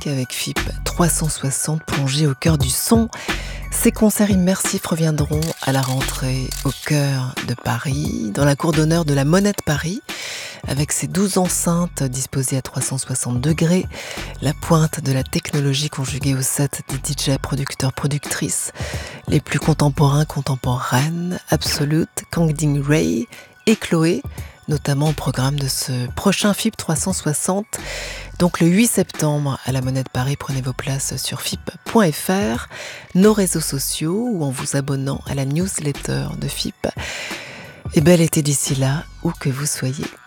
musique avec FIP 360 plongé au cœur du son. Ces concerts immersifs reviendront à la rentrée au cœur de Paris, dans la cour d'honneur de la Monnaie de Paris, avec ses 12 enceintes disposées à 360 degrés, la pointe de la technologie conjuguée au set des DJ producteurs productrices, les plus contemporaines, Absolute, Kangding Ray et Chloé, notamment au programme de ce prochain FIP 360. Donc le 8 septembre à la Monnaie de Paris, prenez vos places sur FIP.fr, nos réseaux sociaux ou en vous abonnant à la newsletter de FIP. Et bel été d'ici là, où que vous soyez.